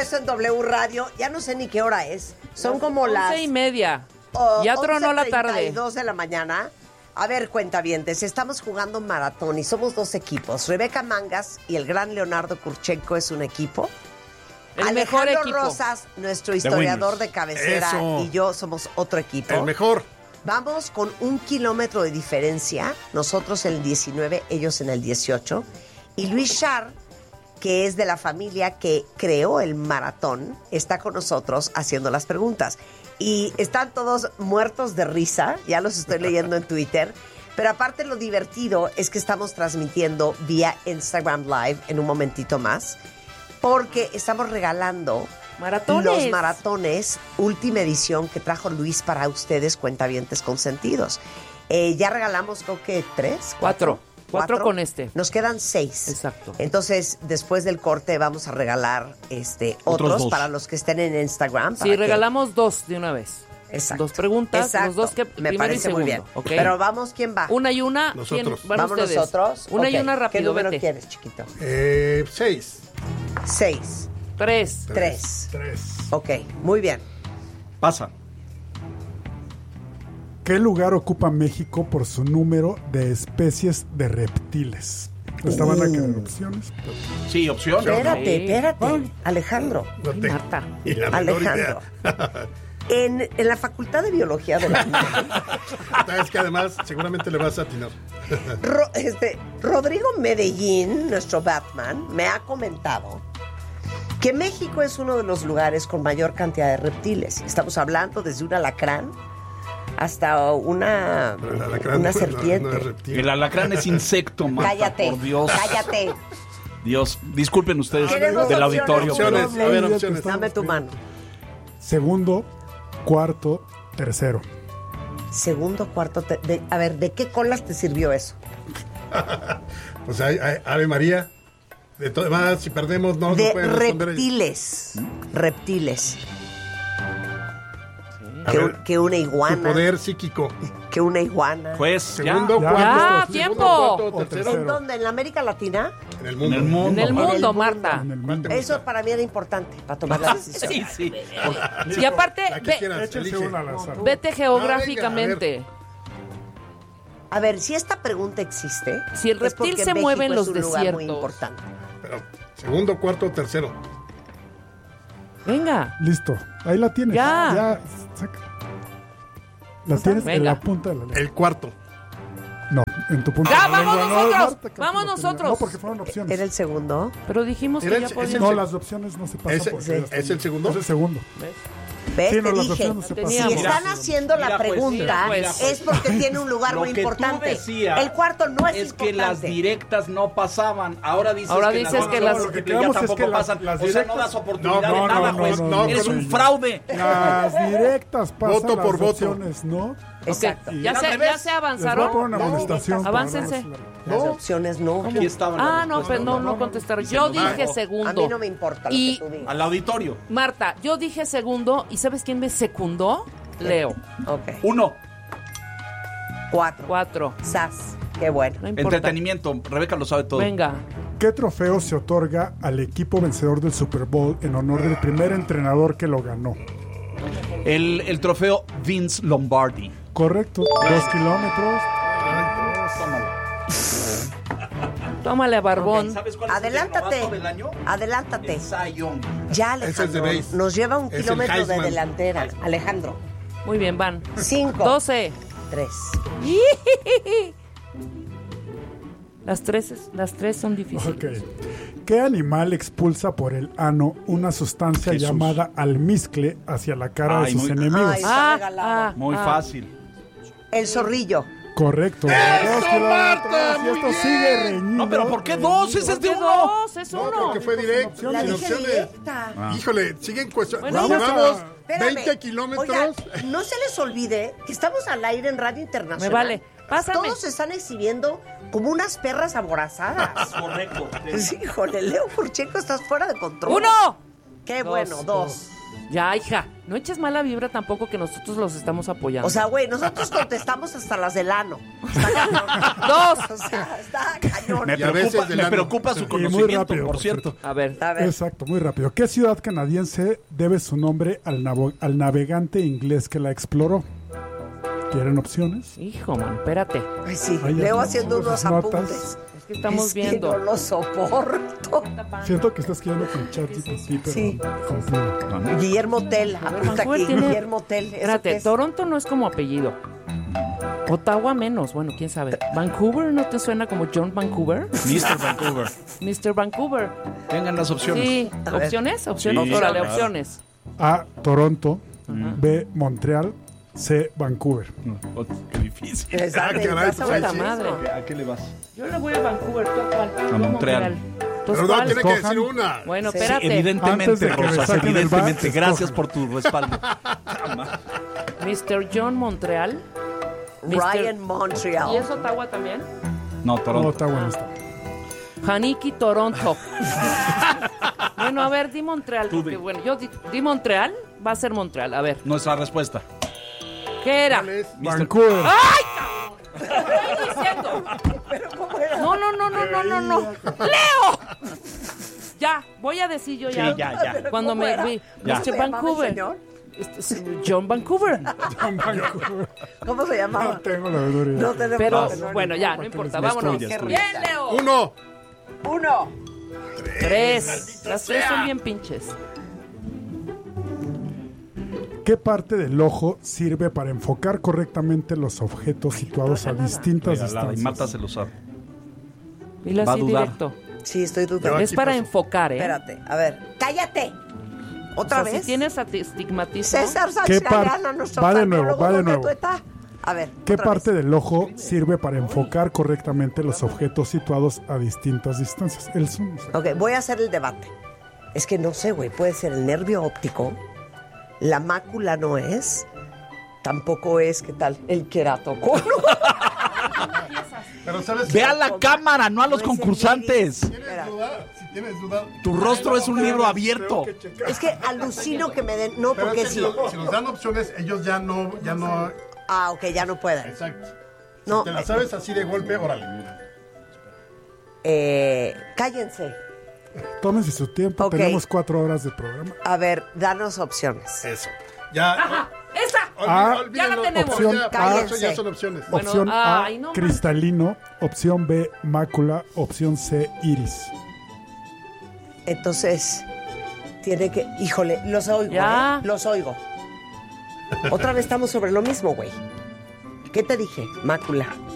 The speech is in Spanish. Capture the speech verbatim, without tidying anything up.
regreso en W Radio. Ya no sé ni qué hora es. Son como las... Once y media. Oh, ya tronó la tarde. once treinta y dos de la mañana. A ver, cuentavientes, estamos jugando maratón y somos dos equipos. Rebeca Mangas y el gran Leonardo Kurchenko es un equipo. El Alejandro mejor equipo. Rosas, nuestro historiador de cabecera, Eso. y yo somos otro equipo. El mejor. Vamos con un kilómetro de diferencia. Nosotros en el diecinueve, ellos en el dieciocho. Y Luis Char, que es de la familia que creó el maratón, está con nosotros haciendo las preguntas. Y están todos muertos de risa, ya los estoy leyendo en Twitter. Pero aparte lo divertido es que estamos transmitiendo vía Instagram Live en un momentito más, porque estamos regalando Maratones. los maratones última edición que trajo Luis para ustedes, cuentavientes consentidos. Eh, ya regalamos, creo que tres. Cuatro. Cuatro con este. Nos quedan seis. Exacto. Entonces, después del corte vamos a regalar este otros, Otros dos. para los que estén en Instagram. para Sí, que- regalamos dos de una vez. Exacto. Dos preguntas, Exacto. los dos que Me primero y parece segundo. muy bien. ¿Ok? Pero vamos, ¿quién va? Una y una. Nosotros. ¿quién? Van Vamos ustedes. nosotros. Una y Ok. una ¿Qué rápido, número vete. quieres, chiquito? Eh, seis. Seis. Tres. Tres. Tres. Ok, muy bien. Pasa. ¿Qué lugar ocupa México por su número de especies de reptiles? Esta van a querer opciones. pero- Sí, opciones. Espérate, Sí. espérate. Alejandro. No Ay, te- Marta. Y la menor Alejandro. idea. En, en la Facultad de Biología de la Es que además seguramente le vas a atinar. Ro- este, Rodrigo Medellín, nuestro Batman, me ha comentado que México es uno de los lugares con mayor cantidad de reptiles. Estamos hablando desde un alacrán hasta una, Pero el alacrán una no- serpiente. no es reptil. El alacrán es insecto, Marta, Cállate, por Dios. cállate. Dios, disculpen ustedes Queremos del opciones. auditorio. Opciones. pero- A ver, Oye, opciones. te Dame estamos tu mano. Segundo, cuarto, tercero. Segundo, cuarto, te- de- a ver, ¿de qué colas te sirvió eso? Pues hay, hay- Ave María. De todo demás, si perdemos, no De se pueden responder. reptiles. Reptiles. A Que, ver, un- que una Tu iguana. poder psíquico. Que una iguana. Juez, Segundo, ya. cuarto. Ya, segundo, tiempo. cuarto, O tercero. tercero. ¿En dónde? ¿En la América Latina? En el En mundo. el mundo. En el Marta. mundo, Marta. En el ¿Cuál mundo. te gusta? Eso para mí era importante, para tomar la decisión. Sí, sí. Y aparte, La que ve- quieras, Échense elige. una al azar. vete geográficamente. A ver, si esta pregunta existe, Si el es reptil porque se México mueve en es los un lugar muy desiertos. importante. Pero, segundo, cuarto, tercero. Venga. Listo, ahí la tienes. Ya. Ya, saca. La tienes en Venga. la punta de la lengua. El cuarto. No, en tu punta Ya, de la vamos lengua. No, nosotros, Marta, creo que vamos lo tenía. nosotros. No, porque fueron opciones. ¿Era el segundo? Pero dijimos Era que el- ya es el podíamos. No, las opciones no se pasan Ese- porque sí, ya ¿es están- el segundo? Es el segundo. ¿Ves? Sí, Te no, las dije, opciones no se si pasan. si Mira, están haciendo la mira, juez, pregunta, mira, juez. es porque tiene un lugar Lo muy que tú importante. decías El cuarto no es, es que las importante. directas no pasaban. Ahora dices Ahora que dices las, que no, las- no, Lo que porque ya queremos es tampoco que las- pasan. las o sea, no directas- das oportunidad No, de no, nada, no, juez. no, no, Eres no, un no. fraude. Las directas pasan, Voto por las voto. opciones, ¿no? Exacto. Ok, ya, Al se, revés. ya se Les voy a poner avanzaron. una No, amonestación. aváncense. Las opciones no. Aquí estaban. Ah, las no, respuestas. pero no, no contestaron. Yo dije segundo. A mí no me importa lo Y que tú digas. Al auditorio. Marta, yo dije segundo. ¿Y sabes quién me secundó? Leo. Ok. Uno. Cuatro. Cuatro. Sas. Qué bueno. No importa. Entretenimiento. Rebeca lo sabe todo. Venga. ¿Qué trofeo se otorga al equipo vencedor del Super Bowl en honor del primer entrenador que lo ganó? El, el trofeo Vince Lombardi. Correcto, dos kilómetros. Tómale a Barbón. ¿Sabes cuál es el Adelántate. novato del año? Adelántate. El Cy Young. Ya, Ese es de Alejandro. base. Nos lleva un Es el kilómetro de Heisman. delantera. Alejandro. Muy bien, van. Cinco. Doce. Tres. Las tres, es- las tres son difíciles. Ok. ¿Qué animal expulsa por el ano una sustancia Jesús. llamada almizcle hacia la cara Ay, de sus muy- enemigos? Ay, está Ah, regalado. ah, Muy ah. fácil. El zorrillo. Correcto. Dos kilómetros. Y esto sigue reñido. No, pero ¿por qué dos? Ese es de ¿Qué uno. dos? Es No, uno. porque fue directo. La sin dije opciones. directa. Ah. Híjole, siguen cuestionando. Bueno, Llevamos Espérame. veinte kilómetros. Oigan, no se les olvide que estamos al aire en Radio Internacional. Me vale. Pásame. Todos se están exhibiendo como unas perras aborazadas. Correcto. Pues, híjole, Leo Kurchenko, estás fuera de control. ¡Uno! Qué Dos, bueno, dos. Ya, hija, no eches mala vibra tampoco que nosotros los estamos apoyando. O sea, güey, nosotros contestamos hasta las del ano. Está cañón. Dos. O sea, está cañón. Me Y a veces preocupa, del me ano. preocupa su Y muy conocimiento, rápido, por por cierto. A ver, A ver, Exacto, muy rápido. ¿Qué ciudad canadiense debe su nombre al, navo- al navegante inglés que la exploró? ¿Quieren opciones? hijo, man, espérate. ay, sí, Ay, ya Leo no, haciendo sus unos notas. apuntes. Es que estamos Es viendo. que no lo soporto. Siento que estás quedando con ChatGPT, pero Sí. con pluma. Guillermo Tell. A ver, Apunta Vancouver aquí, tiene- Guillermo Tell. ¿Eso qué Espérate, es? Toronto no es como apellido. Ottawa menos, bueno, quién sabe. Vancouver no te suena como John Vancouver. mister Vancouver. mister Vancouver. Tengan las opciones. Sí, A ver. opciones, opciones, Sí, órale, claro. opciones. A, Toronto. B, Montreal. C, Vancouver. Oh, qué difícil. Exacto, Ah, caray, está pues ahí La sí. madre. ¿A qué le vas? Yo le voy a Vancouver, ¿tú a cuál? Yo Montreal. ¿Tú Pero no, cuál? tiene que Escojan. decir una. Bueno, Sí, espérate. Antes Evidentemente, de que me Rosas, saquen del bar, evidentemente. Gracias escojan. por tu respaldo. mister John Montreal. mister Ryan Montreal. ¿Y es Ottawa también? No, No, Toronto. está bueno. Está. Haniki, Toronto. Bueno, a ver, di Montreal. Porque, bueno, yo di, di Montreal, va a ser Montreal. A ver, Nuestra respuesta. ¿qué era? ¿Cuál es? Vancouver. ¿Qué estoy diciendo? No, no, no, no, no, no, no. ¡Leo! Ya, voy a decir yo ya. Sí, ya, ya. Cuando ¿Cómo me era? vi. ¿Cómo mister se llamaba el Vancouver. señor? Este es John Vancouver. Vancouver. ¿Cómo se llamaba? No tengo la menor idea. No tenemos Pero, la menor bueno, idea. ya, no importa. les Vámonos. tuyas, Bien, tuyas. Leo. Uno. Uno. Tres. Las tres son bien pinches. ¿Qué parte del ojo sirve para enfocar correctamente los objetos situados a distintas Regalada, y distancias? Marta se lo sabe. Dile Va a así dudar. directo. Sí, estoy dudando. Yo Es aquí para paso. enfocar, ¿eh? Espérate, a ver. ¡Cállate! O ¿Otra sea, vez? si tienes astigmatismo. César ¿Qué Sánchez par- Galeana, nuestro va de nuevo, cardiólogo, va de ¿dónde nuevo. tú estás? A ver, ¿Qué otra parte vez. del ojo sirve para enfocar correctamente los objetos situados a distintas distancias? El zoom. Ok, voy a hacer el debate. Es que no sé, güey. Puede ser el nervio óptico. La mácula no es. Tampoco es, ¿qué tal? El queratocono. Pero ¿sabes? Ve a la cámara, no a los No es el concursantes. iris. ¿Tienes Espera. duda? Si tienes duda. Tu rostro es un libro abierto. Es que alucino que me den. No, Pero porque es que sí. si, nos, si nos dan opciones, ellos ya no, ya no. Ah, ok, ya no pueden. Exacto. No, Si te la eh, sabes así de golpe, órale. Eh, cállense. Tómense su tiempo, Ok. tenemos cuatro horas de programa. A ver, danos opciones. Eso. Ya. ¡Esa! Ah, olvídenlo, ya la tenemos. opción Opción ya, A. eso ya son opciones. Bueno, Opción A, ay, no más. cristalino. Opción B, mácula. Opción C, iris. Entonces, tiene que. Híjole, los oigo. Ya. ¿eh? Los oigo. Otra vez estamos sobre lo mismo, güey. ¿Qué te dije? Mácula.